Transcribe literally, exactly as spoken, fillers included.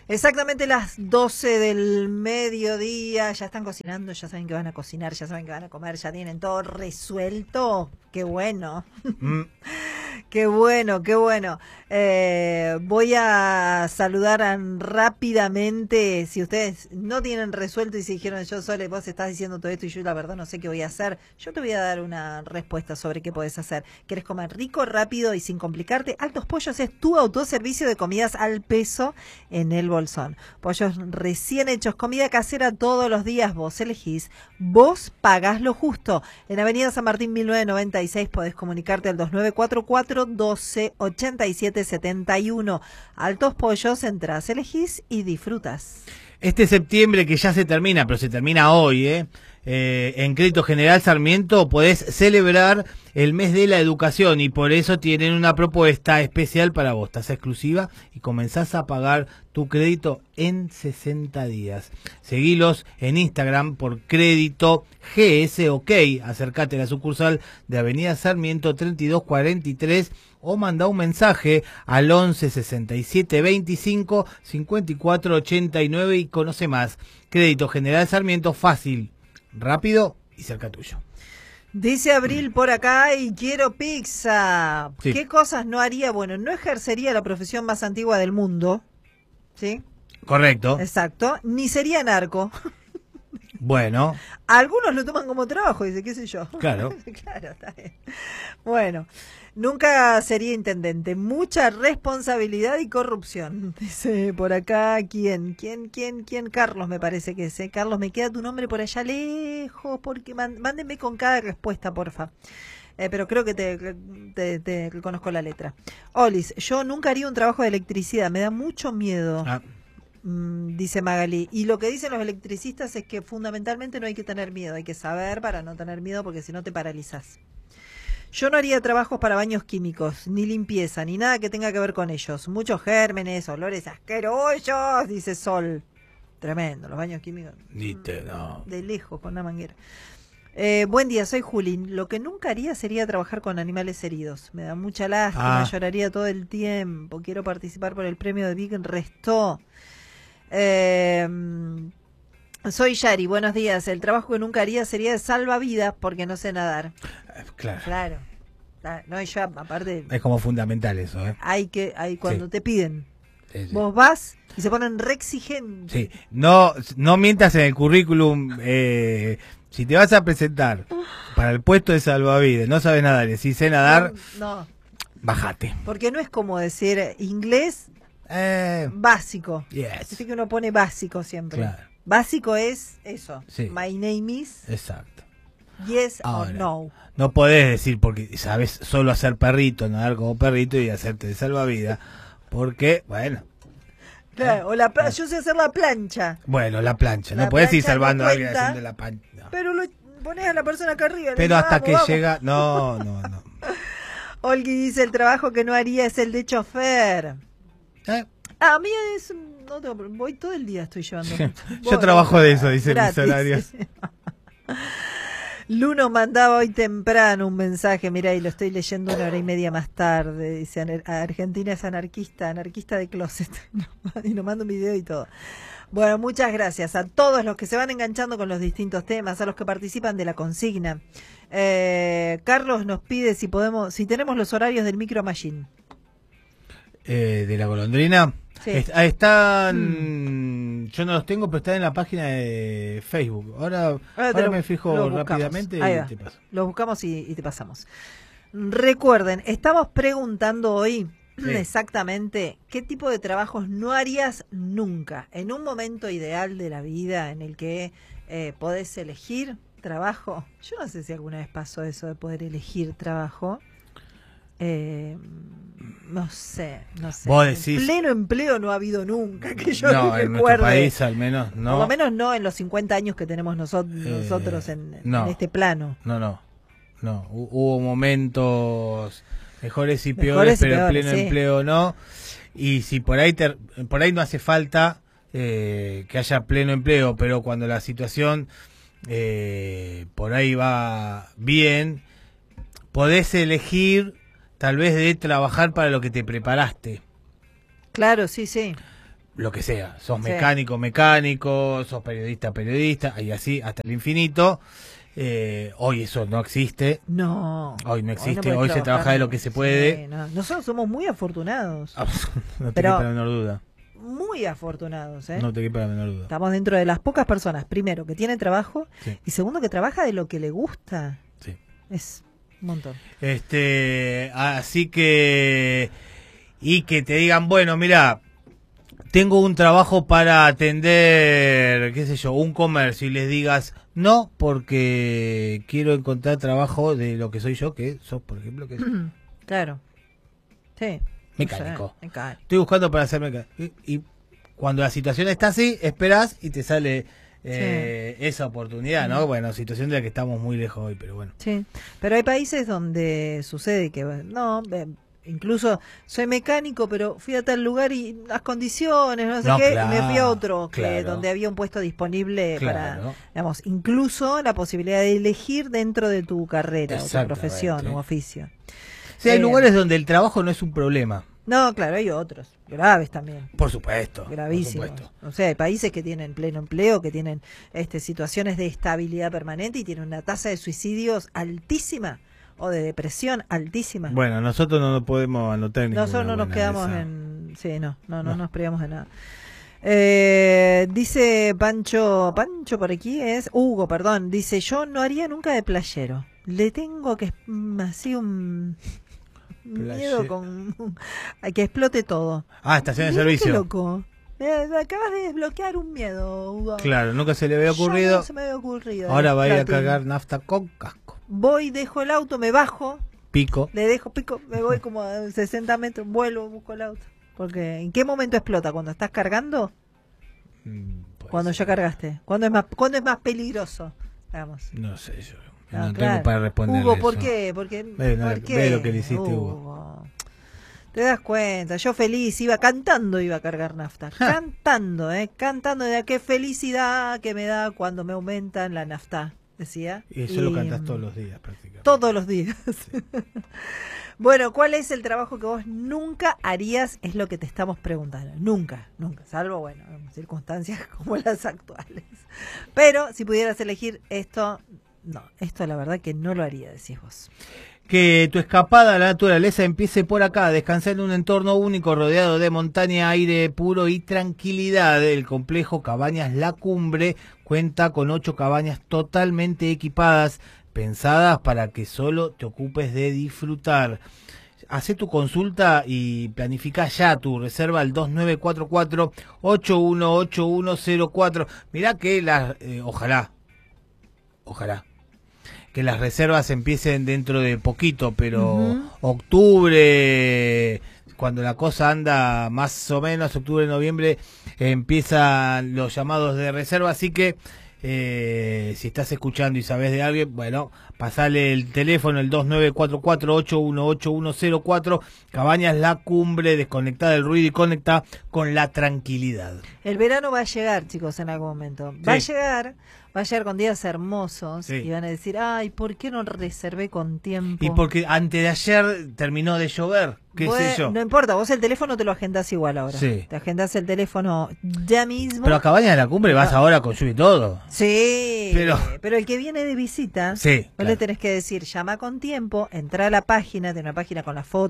Exactamente las doce del mediodía, ya están cocinando, ya saben que van a cocinar, ya saben que van a comer, ya tienen todo resuelto. Qué bueno. Mm. Qué bueno, qué bueno. Eh, voy a saludar a, rápidamente, si ustedes no tienen resuelto y se dijeron, yo Sole, vos estás diciendo todo esto y yo la verdad no sé qué voy a hacer, yo te voy a dar una respuesta sobre qué podés hacer. ¿Querés comer rico, rápido y sin complicarte? Altos Pollos es tu autoservicio de comidas al peso en el bolsón. Pollos recién hechos, comida casera todos los días, vos elegís, vos pagás lo justo. En Avenida San Martín mil novecientos noventa y seis podés comunicarte al dos nueve cuatro cuatro, doce, ochenta y siete, setenta y uno. Altos Pollos, entras, elegís y disfrutas. Este septiembre que ya se termina, pero se termina hoy, ¿eh? Eh, en Crédito General Sarmiento podés celebrar el mes de la educación y por eso tienen una propuesta especial para vos, tasa exclusiva, y comenzás a pagar tu crédito en sesenta días. Seguilos en Instagram por Crédito G S OK, acércate a la sucursal de Avenida Sarmiento treinta y dos cuarenta y tres o manda un mensaje al once sesenta y siete veinticinco cincuenta y cuatro ochenta y nueve y conoce más. Crédito General Sarmiento, fácil, rápido y cerca tuyo. Dice Abril por acá, y quiero pizza. Sí. ¿Qué cosas no haría? Bueno, no ejercería la profesión más antigua del mundo, ¿sí? Correcto. Exacto. Ni sería narco. Bueno. Algunos lo toman como trabajo, dice, qué sé yo. Claro. Claro, está bien. Bueno, nunca sería intendente. Mucha responsabilidad y corrupción. Dice por acá, ¿quién? ¿Quién? ¿Quién? ¿Quién? Carlos me parece que es. ¿eh? Carlos, me queda tu nombre por allá lejos, porque mándenme con cada respuesta, porfa. Eh, pero creo que te, te, te conozco la letra. Olis, yo nunca haría un trabajo de electricidad, me da mucho miedo. Ah. Dice Magali, y lo que dicen los electricistas es que fundamentalmente no hay que tener miedo, hay que saber para no tener miedo porque si no te paralizas. Yo no haría trabajos para baños químicos, ni limpieza, ni nada que tenga que ver con ellos. Muchos gérmenes, olores asquerosos, dice Sol. Tremendo, los baños químicos. Dite, no. De lejos, con una manguera. Eh, buen día, soy Julín. Lo que nunca haría sería trabajar con animales heridos. Me da mucha lástima, ah. lloraría todo el tiempo. Quiero participar por el premio de Big Restó. Eh, soy Yari, buenos días. El trabajo que nunca haría sería de salvavidas porque no sé nadar. Claro. Claro. No, y yo aparte. Es como fundamental eso, ¿eh? Hay que, hay cuando sí. te piden. Sí, sí. Vos vas y se ponen re exigentes. Sí. No, no mientas en el currículum. Eh, si te vas a presentar para el puesto de salvavidas, no sabes nadar, y si sé nadar, no, no. Bájate. Porque no es como decir inglés. Eh, básico. Yes. Así que uno pone básico siempre. Claro. Básico es eso. Sí. My name is. Exacto. Yes Ahora, or no. No podés decir porque sabes solo hacer perrito, nadar como perrito y hacerte de salvavidas. Porque, bueno. Claro, o la pla- yo sé hacer la plancha. Bueno, la plancha. La no podés ir plancha salvando no a alguien cuenta, haciendo la plancha. No. Pero lo pones a la persona acá arriba. Pero digo, hasta vamos, que vamos. llega. No, no, no. Olgui dice: el trabajo que no haría es el de chofer. ¿Eh? A mí es, no tengo, voy todo el día, estoy llevando. Yo voy, trabajo de eso, dice gratis. Mis horarios. Luno mandaba hoy temprano un mensaje, mira, y lo estoy leyendo una hora y media más tarde. Dice: Argentina es anarquista, anarquista de closet. Y nos manda un video y todo. Bueno, muchas gracias a todos los que se van enganchando con los distintos temas, a los que participan de la consigna. Eh, Carlos nos pide si podemos, si tenemos los horarios del Micro Machine. Eh, ¿De la golondrina? Sí. Est- están, mm. yo no los tengo, pero están en la página de Facebook. Ahora, ahora, ahora lo, me fijo rápidamente y te paso. Los buscamos y, y te pasamos. Recuerden, estamos preguntando hoy sí. exactamente qué tipo de trabajos no harías nunca. En un momento ideal de la vida en el que eh, podés elegir trabajo. Yo no sé si alguna vez pasó eso de poder elegir trabajo. Eh, no sé, no sé. Vos decís, pleno empleo no ha habido nunca que yo no, recuerde. En nuestro país al menos no. Por lo menos no en los cincuenta años que tenemos nosotros, eh, nosotros en, no, en este plano. No, no, no. Hubo momentos mejores y peores, mejores y pero peores, pleno sí. empleo no. Y si por ahí te, por ahí no hace falta eh, que haya pleno empleo, pero cuando la situación eh, por ahí va bien, podés elegir tal vez de trabajar para lo que te preparaste. Claro, sí, sí. lo que sea. Sos Sí. mecánico, mecánico, sos periodista, periodista, y así hasta el infinito. Eh, hoy eso no existe. No. Hoy no existe, podés hoy se trabaja de lo que se puede. Sí, no. Nosotros somos muy afortunados. Ah, no te Pero- quepa la menor duda. Muy afortunados, ¿eh? No te quepa la menor duda. Estamos dentro de las pocas personas, primero, que tienen trabajo Sí, y segundo, que trabaja de lo que le gusta. sí. Es un montón. Este, así que, y que te digan, bueno, mira, tengo un trabajo para atender, qué sé yo, un comercio, y les digas, no, porque quiero encontrar trabajo de lo que soy yo, que sos, por ejemplo, que Claro. Sí. mecánico. No sé, mecánico. Estoy buscando para hacer mecánico. Y, y cuando la situación está así, esperás y te sale eh, esa oportunidad, ¿no? Ujú. Bueno, situación de la que estamos muy lejos hoy, pero bueno. Sí. Pero hay países donde sucede que, no, eh, incluso soy mecánico, pero fui a tal lugar y las condiciones, no sé No, qué, claro, me fui a otro, que claro. donde había un puesto disponible Claro. para, digamos, incluso la posibilidad de elegir dentro de tu carrera, o tu Exactamente. profesión u oficio. Sí, hay Eh, lugares donde el trabajo no es un problema. No, claro, hay otros, graves también. Por supuesto. Gravísimos. Por supuesto. O sea, hay países que tienen pleno empleo, que tienen este, situaciones de estabilidad permanente y tienen una tasa de suicidios altísima o de depresión altísima. Bueno, nosotros no nos podemos anotar ninguna Nosotros no nos buena quedamos de esa. en... Sí, no, no, no, No. nos privamos de nada. Eh, dice Pancho, Pancho por aquí es, Hugo, perdón, dice, yo no haría nunca de playero. Le tengo que, mm, así un miedo Playe- con a que explote todo. Ah, estación de Mirá qué servicio. loco. Eh, acabas de desbloquear un miedo, Hugo. Claro, nunca se le había Yo ocurrido. no se me había ocurrido. Ahora va a ir a Explote. cargar nafta con casco. Voy, dejo el auto, me bajo, Pico. le dejo pico, me voy como a sesenta metros, vuelvo, busco el auto. Porque ¿en qué momento explota? ¿Cuando estás cargando? Mm, puede Cuando ser. ya cargaste. ¿Cuándo es más, ¿cuándo es más peligroso? Digamos. No sé, yo Ah, no claro. tengo para responder. Hugo, ¿por qué? Porque, Ve, no, ¿por ve qué? lo que le hiciste, Hugo. Te das cuenta, yo feliz, iba cantando, iba a cargar nafta. Cantando, ¿eh? Cantando de qué felicidad que me da cuando me aumentan la nafta, decía. Y eso lo Y, cantas mm, todos los días prácticamente. Todos los días. Bueno, ¿cuál es el trabajo que vos nunca harías? Es lo que te estamos preguntando. Nunca, nunca. Salvo, bueno, en circunstancias como las actuales. Pero si pudieras elegir esto, no. Esto la verdad que no lo haría, decís vos. Que tu escapada a la naturaleza empiece por acá, descansar en un entorno único rodeado de montaña, aire puro y tranquilidad. El complejo Cabañas La Cumbre cuenta con ocho cabañas totalmente equipadas, pensadas para que solo te ocupes de disfrutar. Hacé tu consulta y planifica ya tu reserva al dos nueve cuatro cuatro, ocho uno ocho uno cero cuatro. Mirá que las, eh, ojalá, ojalá. que las reservas empiecen dentro de poquito, pero Ujú. octubre, cuando la cosa anda más o menos, octubre, noviembre, eh, empiezan los llamados de reserva, así que eh, si estás escuchando y sabes de alguien, bueno, pasale el teléfono, el dos nueve cuatro cuatro, ocho uno ocho uno cero cuatro, Cabañas La Cumbre, desconectada del ruido y conectada con la tranquilidad. El verano va a llegar, chicos, en algún momento. Va a Sí. llegar, va a llegar con días hermosos Sí. y van a decir, ay, ¿por qué no reservé con tiempo? Y porque antes de ayer terminó de llover, qué Bueno, sé yo. No importa, vos el teléfono te lo agendás igual ahora. Sí. Te agendás el teléfono ya mismo. Pero a Cabañas de la Cumbre vas Ah. ahora con lluvia y todo. Sí, Pero- pero, el que viene de visita, Sí, vos claro. le tenés que decir, llama con tiempo, entra a la página, tiene una página con la foto